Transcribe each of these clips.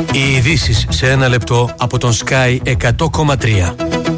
Οι ειδήσεις σε ένα λεπτό από τον Sky 100,3.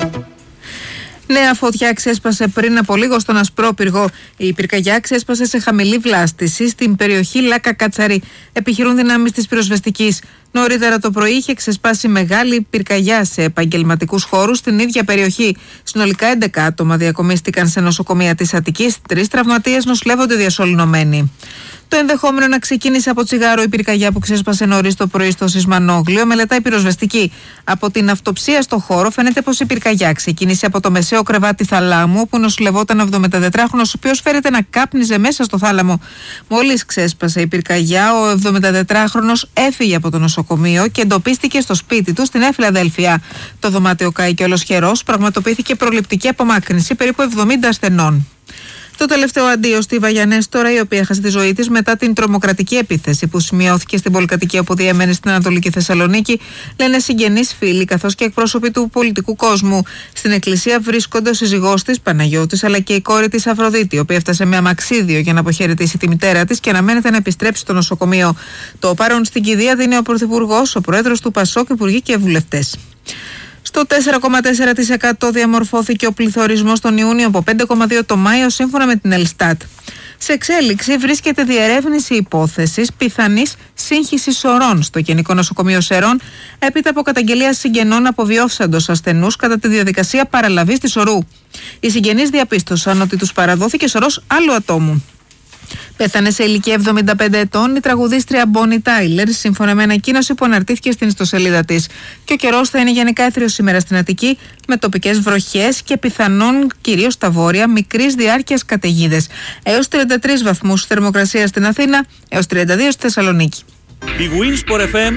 Νέα φωτιά ξέσπασε πριν από λίγο στον Ασπρόπυργο. Η πυρκαγιά ξέσπασε σε χαμηλή βλάστηση στην περιοχή Λάκα Κατσαρή. Επιχειρούν δυνάμεις της πυροσβεστικής. Νωρίτερα το πρωί είχε ξεσπάσει μεγάλη πυρκαγιά σε επαγγελματικούς χώρους στην ίδια περιοχή. Συνολικά 11 άτομα διακομίστηκαν σε νοσοκομεία της Αττικής. 3 τραυματίες νοσηλεύονται διασωληνωμένοι. Το ενδεχόμενο να ξεκίνησε από τσιγάρο η πυρκαγιά που ξέσπασε νωρίς το πρωί στο Σισμανόγλιο μελετάει πυροσβεστική. Από την αυτοψία στο χώρο φαίνεται πως η πυρκαγιά ξεκίνησε από το μεσαίο κρεβάτι θαλάμου, όπου νοσηλευόταν ο 74χρονος, ο οποίος φέρεται να κάπνιζε μέσα στο θάλαμο. Μόλις ξέσπασε η πυρκαγιά, ο 74χρονος έφυγε από το νοσοκομείο και εντοπίστηκε στο σπίτι του στην Φιλαδέλφια. Το δωμάτιο κάηκε ολοσχερός, πραγματοποιήθηκε προληπτική απομάκρυνση περίπου 70 ασθενών. Το τελευταίο αντίο στη Βαγιανέστορα, η οποία έχασε τη ζωή της μετά την τρομοκρατική επίθεση που σημειώθηκε στην πολυκατοικία όπου διέμενε στην Ανατολική Θεσσαλονίκη, λένε συγγενείς, φίλοι καθώς και εκπρόσωποι του πολιτικού κόσμου. Στην εκκλησία βρίσκονται ο σύζυγός της Παναγιώτης αλλά και η κόρη της Αφροδίτη, η οποία έφτασε με αμαξίδιο για να αποχαιρετήσει τη μητέρα της και αναμένεται να επιστρέψει στο νοσοκομείο. Το παρόν στην κηδεία δίνει ο Πρωθυπουργός, ο Πρόεδρος του ΠΑΣΟΚ, υπουργοί και βουλευτές. Στο 4,4% διαμορφώθηκε ο πληθωρισμός τον Ιούνιο, από 5,2% το Μάιο, σύμφωνα με την Ελστάτ. Σε εξέλιξη βρίσκεται διερεύνηση υπόθεσης πιθανής σύγχυσης σωρών στο Γενικό Νοσοκομείο Σερών, έπειτα από καταγγελία συγγενών αποβιώσαντος ασθενούς κατά τη διαδικασία παραλαβής της σωρού. Οι συγγενείς διαπίστωσαν ότι τους παραδόθηκε σωρός άλλου ατόμου. Πέθανε σε ηλικία 75 ετών η τραγουδίστρια Μπόνι Τάιλερ, σύμφωνα με ανακοίνωση που αναρτήθηκε στην ιστοσελίδα της. Και ο καιρός θα είναι γενικά έθριος σήμερα στην Αττική, με τοπικές βροχές και πιθανόν κυρίως στα βόρεια μικρής διάρκειας καταιγίδες. Έως 33 βαθμούς θερμοκρασία στην Αθήνα, έως 32 στη Θεσσαλονίκη. Η Winsport FM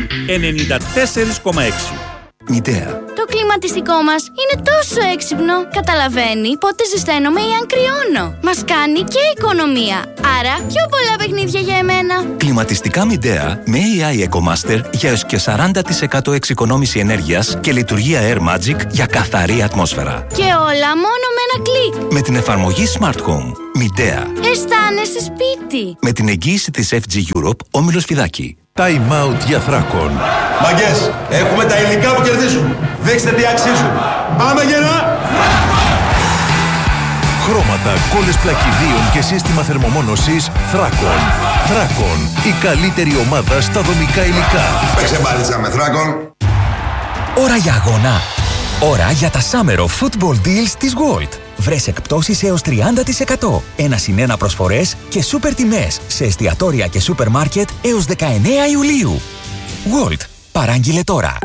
94,6. Μητέα. Το κλιματιστικό μας είναι τόσο έξυπνο. Καταλαβαίνει πότε ζεσταίνομαι ή αν κρυώνω. Μας κάνει και οικονομία. Άρα πιο πολλά παιχνίδια για εμένα. Κλιματιστικά Μητέα με AI EcoMaster για έως και 40% εξοικονόμηση ενέργειας και λειτουργία Air Magic για καθαρή ατμόσφαιρα. Και όλα μόνο με ένα κλικ. Με την εφαρμογή Smart Home. Μητέα. Αισθάνεσαι σπίτι. Με την εγγύηση της FG Europe, Όμιλος Φιδάκη. Time out για Θράκον. Μαγκές, έχουμε τα υλικά που κερδίζουν. Δείξτε τι αξίζουν. Πάμε γερά! Χρώματα, κόλλες πλακιδίων και σύστημα θερμομόνωσης Θράκον. Θράκον, η καλύτερη ομάδα στα δομικά υλικά. Παίξε μπάλιτσα με Θράκον. Ώρα για αγώνα. Ώρα για τα Summer of Football Deals της Gold. Βρες εκπτώσεις έως 30%, 1+1 προσφορές και σούπερ τιμές σε εστιατόρια και σούπερ μάρκετ έως 19 Ιουλίου. Gold. Παράγγειλε τώρα.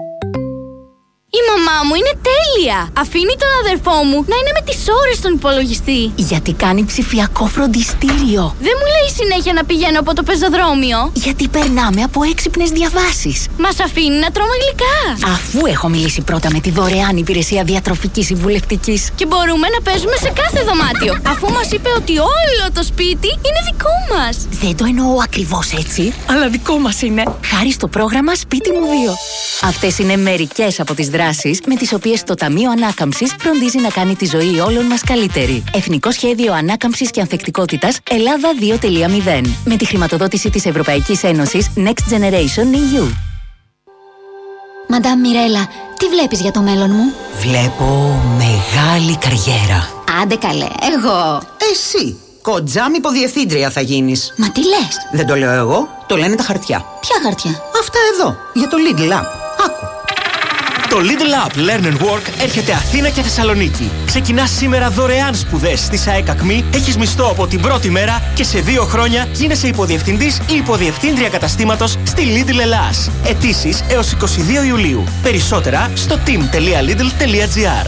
Η μαμά μου είναι τέλεια! Αφήνει τον αδερφό μου να είναι με τις ώρες στον υπολογιστή. Γιατί κάνει ψηφιακό φροντιστήριο. Δεν μου λέει συνέχεια να πηγαίνω από το πεζοδρόμιο. Γιατί περνάμε από έξυπνες διαβάσεις. Μας αφήνει να τρώμε γλυκά. Αφού έχω μιλήσει πρώτα με τη δωρεάν υπηρεσία διατροφικής συμβουλευτικής. Και μπορούμε να παίζουμε σε κάθε δωμάτιο. Αφού μας είπε ότι όλο το σπίτι είναι δικό μας. Δεν το εννοώ ακριβώς έτσι, αλλά δικό μας είναι. Χάρη στο πρόγραμμα Σπίτι μου 2. Αυτές είναι μερικές από τις δράσεις με τις οποίες το Ταμείο Ανάκαμψης φροντίζει να κάνει τη ζωή όλων μας καλύτερη. Εθνικό Σχέδιο Ανάκαμψης και Ανθεκτικότητας Ελλάδα 2.0. Με τη χρηματοδότηση της Ευρωπαϊκής Ένωσης Next Generation EU. Μαντάμ Μιρέλα, τι βλέπεις για το μέλλον μου? Βλέπω μεγάλη καριέρα. Άντε καλέ, εγώ. Εσύ, κοντζάμ υποδιευθύντρια θα γίνεις. Μα τι λες? Δεν το λέω εγώ, το λένε τα χαρτιά. Ποια χαρτιά? Αυτά εδώ, για το Lidl App. Άκου. Το Lidl App Learn and Work έρχεται Αθήνα και Θεσσαλονίκη. Ξεκινάς σήμερα δωρεάν σπουδές στη ΣΑΕΚ ΑΚΜΗ, έχεις μισθό από την πρώτη μέρα και σε 2 χρόνια γίνεσαι υποδιευθυντής ή υποδιευθύντρια καταστήματος στη Lidl Ελλάς. Αιτήσεις έως 22 Ιουλίου. Περισσότερα στο team.lidl.gr.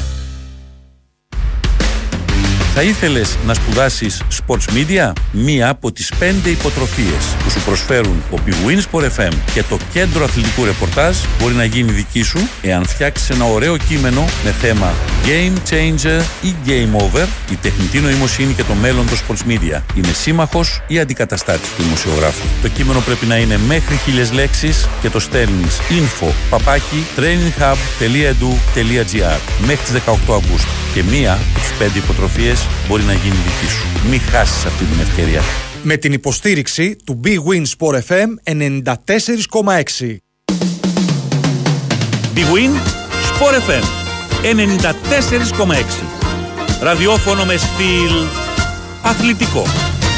Θα ήθελες να σπουδάσεις Sports Media? Μία από τις 5 υποτροφίες που σου προσφέρουν ο Big Win Sport FM και το Κέντρο Αθλητικού Ρεπορτάζ μπορεί να γίνει δική σου εάν φτιάξεις ένα ωραίο κείμενο με θέμα Game Changer ή Game Over, η τεχνητή νοημοσύνη και το μέλλον των Sports Media. Είναι σύμμαχος ή αντικαταστάτης του δημοσιογράφου. Το κείμενο πρέπει να είναι μέχρι 1000 λέξεις και το στέλνεις info@traininghub.edu.gr μέχρι τις 18 Αυγούστου. Και μία από τις 5 υποτροφίες μπορεί να γίνει δική σου. Μην χάσεις αυτή την ευκαιρία. Με την υποστήριξη του Big Win Sport FM 94,6. Big Win Sport FM 94,6. Ραδιόφωνο με στυλ αθλητικό.